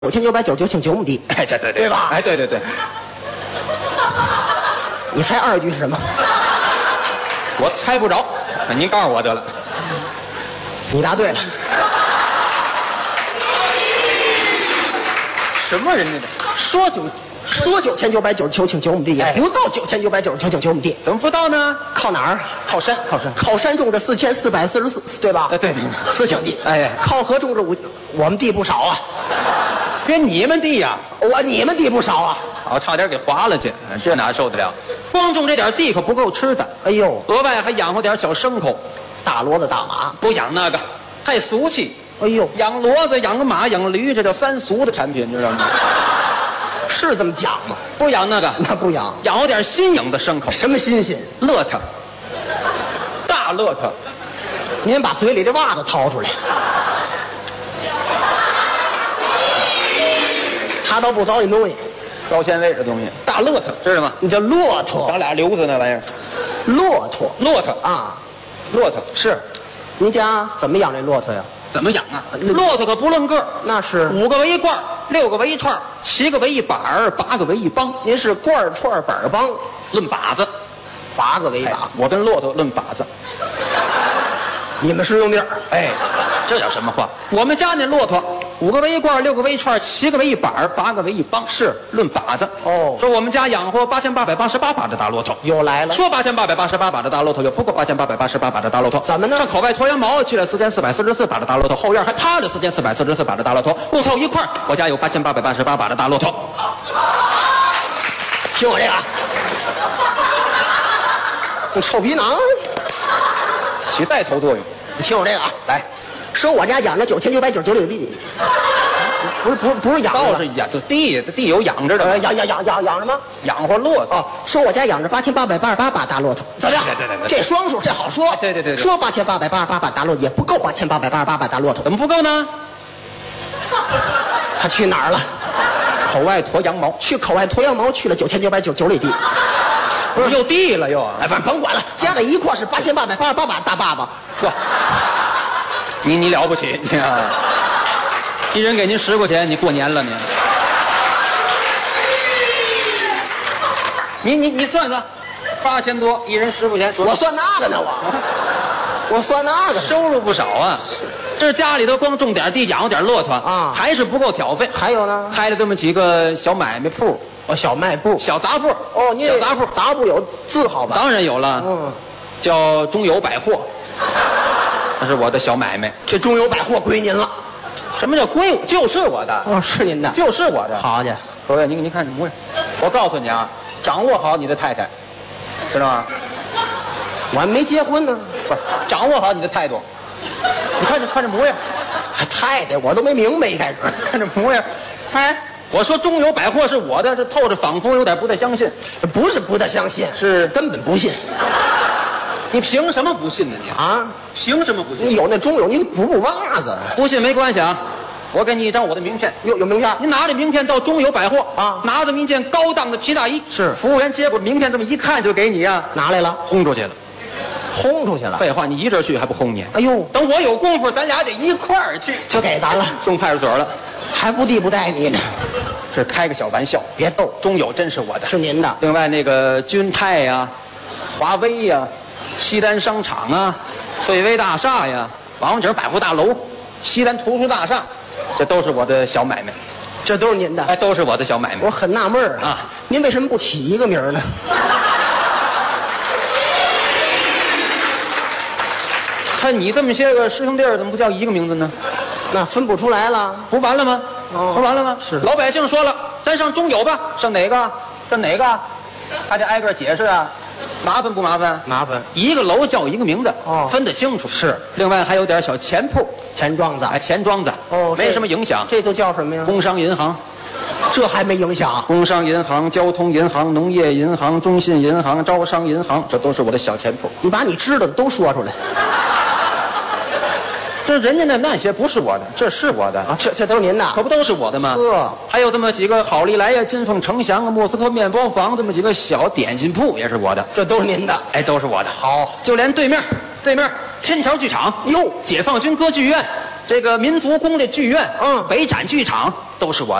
9999顷9亩地。 哎，对对吧？ 哎，对， 你猜二句是什么？ 我猜不着，您告诉我得了。 你答对了。 什么人家的？说 9999顷9亩地，也不到9999顷9亩地。 怎么不到呢？ 靠哪儿？ 靠山。 靠山种着4444，对吧？ 对 4顷地。 哎， 靠河种着我们地不少啊。 别你们地呀， 你们地不少啊。 好，差点给划了去，这哪受得了？光种这点地可不够吃的。 哎呦， 额外还养活点小牲口， 大骡子大马不养那个太俗气。 哎呦， 养骡子、养个马、养个驴，这叫三俗的产品，知道吗？ 是这么讲吗？ 不养那个， 那不养， 养活点新颖的牲口。 什么新鲜？ 骆驼，大骆驼。 您把嘴里的袜子掏出来。他都不糟践东西， 高纤维这东西，大骆驼知道吗？ 你叫骆驼， 长俩瘤子那玩意儿。 骆驼啊， 骆驼是。您家怎么养这骆驼呀？ 怎么养啊？骆驼可不论个儿， 那是 5个为一罐，6个为一串，7个为一板，8个为一帮。 您是罐串板帮， 论把子 8个为一把。 我跟骆驼论把子。 你们是用地儿， 哎，这叫什么话？我们家那骆驼5个为一罐，6个为一串，7个为一板，8个为一帮，是论把子。 哦， 说我们家养活8888把的大骆驼， 又来了。 说8888把的大骆驼，又不够8888把的大骆驼。 怎么呢？ 上口外驮羊毛去了4444把的大骆驼，后院还趴了4444把的大骆驼，共凑一块儿，我家有8888把的大骆驼。 听我这个，你臭皮囊， 起带头作用。 你听我这个啊， 来， 说我家养着9999地，不是养倒是养这地有养着的， 养什么？ 养活骆驼。 哦，说我家养着8888把大骆驼，怎么样？ 对， 这双数这好说。 对， 说8888把大骆驼也不够8888把大骆驼， 怎么不够呢？ 他去哪儿了？ 口外驮羊毛， 去口外驮羊毛去了9999里地。 不是又地了又啊？ 哎，反正甭管了，加在一块是8888把大爸爸。 呵，你了不起你啊！一人给您10块钱，你过年了你。你算算，8000多，一人10块钱。 我算那个呢，我算那个呢， 收入不少啊。这家里头光种点地，养活点骆驼啊， 还是不够挑费。 还有呢， 开了这么几个小买卖铺， 小卖部、 小杂铺。 哦，你小杂铺， 杂铺有字号吧？ 当然有了，叫中友百货，那是我的小买卖。 这中友百货归您了。 什么叫归我？就是我的。 哦，是您的， 就是我的。 好家伙， 各位，您看你模样，我告诉你啊，掌握好你的太太，知道吗？ 我还没结婚呢。 不是，掌握好你的态度。你看这模样， 还太太，我都没明白一开始。 看这模样，哎，我说中友百货是我的，这透着仿佛有点不太相信。 不是不太相信， 是根本不信。 你凭什么不信呢你？ 啊？ 凭什么不信？ 你有那中友，你补袜子。 不信没关系啊，我给你一张我的名片。 有名片？ 您拿着名片到中友百货啊， 拿这么一件高档的皮大衣， 是服务员接过名片这么一看就给你啊， 拿来了， 轰出去了。 轰出去了。 废话，你一人去还不轰你？ 哎呦， 等我有功夫，咱俩得一块儿去。 就给咱了， 送派出所了， 还不地不带你呢。 这开个小玩笑， 别逗， 中友真是我的， 是您的。 另外那个君泰呀、华威呀、西单商场啊、翠微大厦呀、王府井百货大楼、西单图书大厦，这都是我的小买卖。 这都是您的。 哎，都是我的小买卖。 我很纳闷啊，您为什么不起一个名呢？ 看你这么些个师兄弟儿，怎么不叫一个名字呢？ 那分不出来了， 不完了吗？不完了吗？ 是老百姓说了，咱上中友吧，上哪个？上哪个？还得挨个解释啊，麻烦不麻烦？ 麻烦。 一个楼叫一个名字，分得清楚。 是。 另外还有点小钱铺， 钱庄子。 哎，钱庄子。 哦， 没什么影响。 这都叫什么呀？ 工商银行。 这还没影响。 工商银行、交通银行、农业银行、中信银行、招商银行，这都是我的小钱铺。 你把你知道的都说出来。 这人家的那些不是我的，这是我的啊！这都是您的， 可不都是我的吗？还有这么几个好利来呀、金凤呈祥啊、莫斯科面包房，这么几个小点心铺也是我的， 这都是您的。 哎，都是我的。 好， 就连对面天桥剧场， 哟， 解放军歌剧院，这个民族宫这剧院，北展剧场， 都是我的。